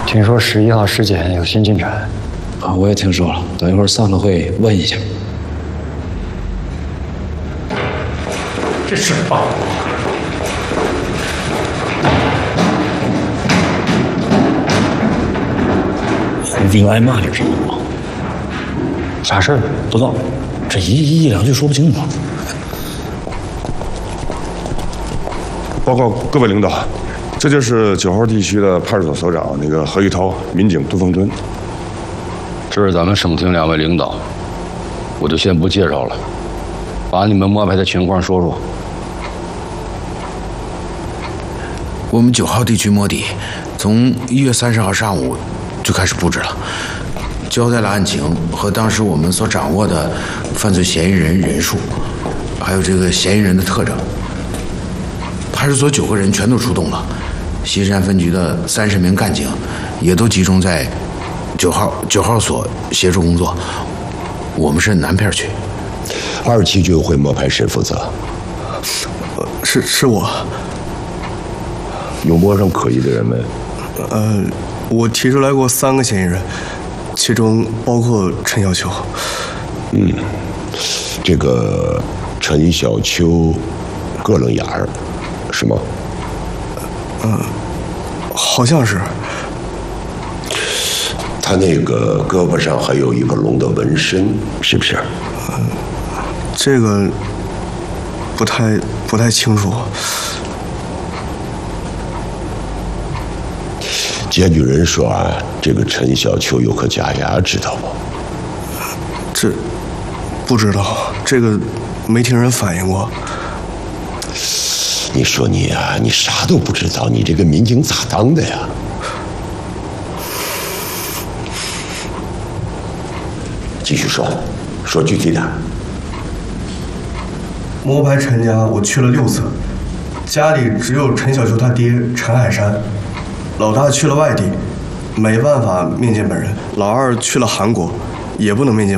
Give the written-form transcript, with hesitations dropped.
听说11号尸检有新进展。 啊，我也听说了，等一会儿散了会问一下。 这是吧？ 红兵挨骂这是吗？ 啥事儿？ 不知道，这一两句说不清楚。 报告各位领导，这就是9号地区的派出所所长那个何玉涛，民警杜凤敦。 这是咱们省厅2位领导，我就先不介绍了，把你们摸排的情况说说。 我们9号地区摸底，从1月30号上午就开始布置了，交代了案情和当时我们所掌握的犯罪嫌疑人人数，还有这个嫌疑人的特征。派出所9个人全都出动了，西山分局的30名干警也都集中在9号所协助工作。我们是南片区。 27军会摸排谁负责？ 是我。 有摸上可疑的人没？ 我提出来过3个嫌疑人，其中包括陈小秋。 这个陈小秋个楞眼儿，是吗？ 好像是。 他那个胳膊上还有一个龙的纹身，是不是？ 这个不太清楚。 检举人说啊，这个陈小秋有颗假牙，知道吗？ 这不知道，这个没听人反映过。 你说你啊，你啥都不知道，你这个民警咋当的呀？继续说具体点。 摸排陈家，我去了6次，家里只有陈小秋他爹陈海山，老大去了外地，没办法面见本人；老二去了韩国，也不能面见。